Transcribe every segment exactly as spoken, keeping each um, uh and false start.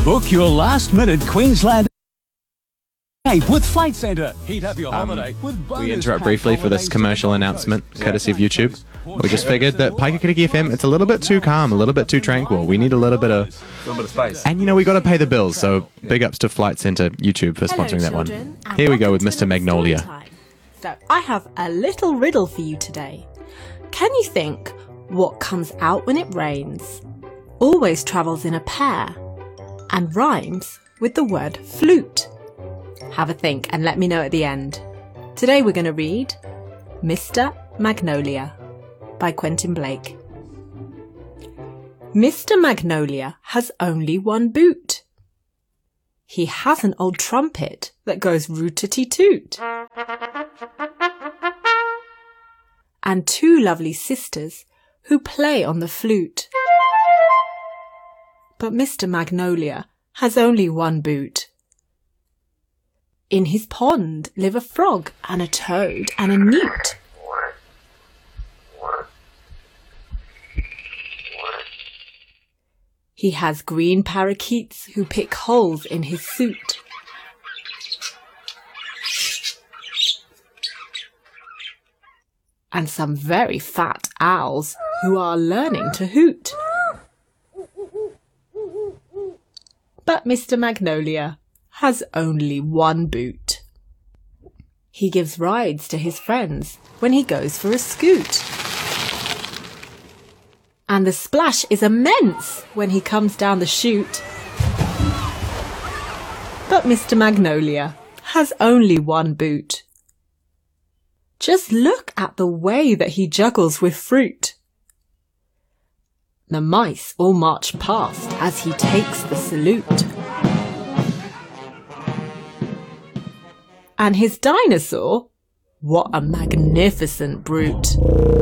Book your last-minute Queensland with Flight Centre. Heat up your holiday with bonus. We interrupt briefly for this commercial announcement, courtesy of YouTube. We just figured that Paikakiriki F M, it's a little bit too calm, a little bit too tranquil. We need a little bit of... A little bit of spice. And, you know, we got to pay the bills, so big ups to Flight Centre YouTube for sponsoring that one. Here we go with Mister Magnolia. So, I have a little riddle for you today. Can you think what comes out when it rains, always travels in a pair, and rhymes with the word flute? Have a think and let me know at the end. Today we're going to read Mister Magnolia by Quentin Blake. Mister Magnolia has only one boot. He has an old trumpet that goes rootity-toot. And two lovely sisters who play on the flute. But Mister Magnolia has only one boot. In his pond live a frog and a toad and a newt. He has green parakeets who pick holes in his suit. And some very fat owls who are learning to hoot. But Mister Magnolia has only one boot. He gives rides to his friends when he goes for a scoot. And the splash is immense when he comes down the chute. But Mister Magnolia has only one boot. Just look at the way that he juggles with fruit. The mice all march past as he takes the salute. And his dinosaur, what a magnificent brute.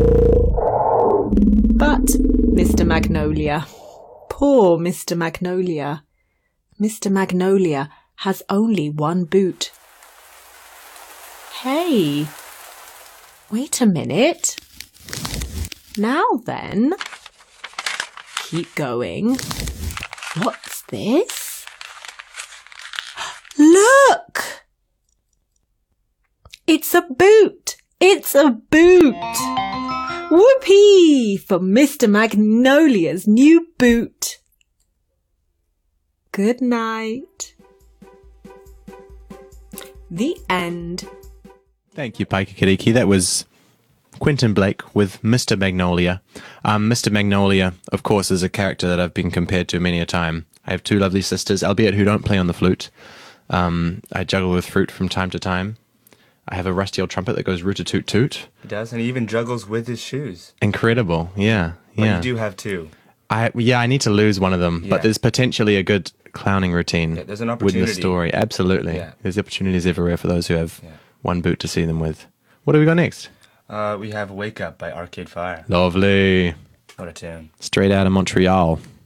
But Mister Magnolia, poor Mister Magnolia, Mister Magnolia has only one boot. Hey, wait a minute. Now then, keep going. What's this? Look! It's a boot! It's a boot! Whoopee for Mister Magnolia's new boot. Good night. The end. Thank you, Paikakiriki. That was Quentin Blake with Mister Magnolia. Um, Mister Magnolia, of course, is a character that I've been compared to many a time. I have two lovely sisters, albeit who don't play on the flute. Um, I juggle with fruit from time to time. I have a rusty old trumpet that goes root-a-toot-toot. He does, and he even juggles with his shoes. Incredible, yeah, yeah. But you do have two. I yeah, I need to lose one of them, Yeah. but there's potentially a good clowning routine. Yeah, there's an with opportunity. the story. Absolutely, Yeah. There's opportunities everywhere for those who have Yeah. one boot to see them with. What do we got next? Uh, we have Wake Up by Arcade Fire. Lovely, What a tune. straight out of Montreal.